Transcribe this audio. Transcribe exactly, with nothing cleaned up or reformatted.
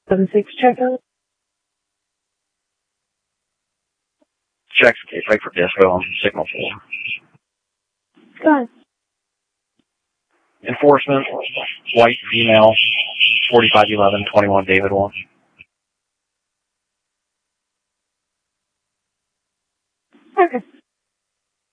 seven six checkout. Check case, right for disco on signal four. Go ahead. Enforcement, white female, forty-five eleven, twenty-one David one. Okay.